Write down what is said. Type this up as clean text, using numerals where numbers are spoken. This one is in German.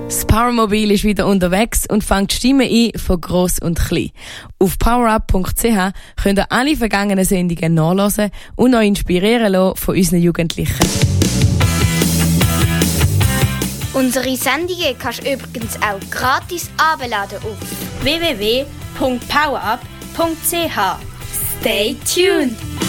Das Powermobil ist wieder unterwegs und fängt Stimmen ein von gross und klein. Auf powerup.ch könnt ihr alle vergangenen Sendungen nachhören und euch inspirieren lassen von unseren Jugendlichen. Unsere Sendungen kannst du übrigens auch gratis herunterladen auf www.powerup.ch. Stay tuned!